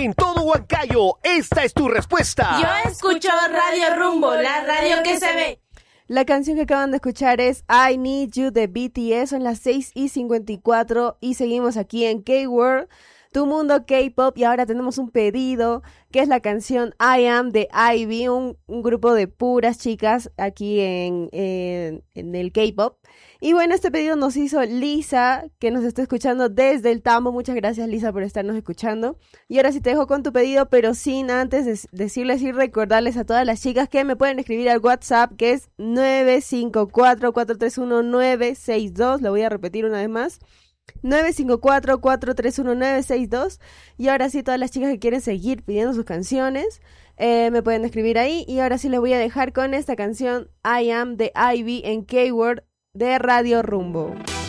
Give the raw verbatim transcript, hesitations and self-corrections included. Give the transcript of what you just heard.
En todo Huancayo, esta es tu respuesta. Yo escucho Radio Rumbo, la radio que se ve. La canción que acaban de escuchar es I Need You de B T S. Son las seis y cincuenta y cuatro y seguimos aquí en K-World, tu mundo K-Pop. Y ahora tenemos un pedido que es la canción I Am de Ivy, un, un grupo de puras chicas aquí en, en, en el K-Pop. Y bueno, este pedido nos hizo Lisa, que nos está escuchando desde el Tambo. Muchas gracias, Lisa, por estarnos escuchando. Y ahora sí te dejo con tu pedido, pero sin antes de decirles y recordarles a todas las chicas que me pueden escribir al WhatsApp, que es nueve cinco cuatro, cuatro tres uno, nueve seis dos. Lo voy a repetir una vez más. nueve cinco cuatro, cuatro tres uno, nueve seis dos. Y ahora sí, todas las chicas que quieren seguir pidiendo sus canciones, eh, me pueden escribir ahí. Y ahora sí les voy a dejar con esta canción I Am de Ivy en K-Word de Radio Rumbo.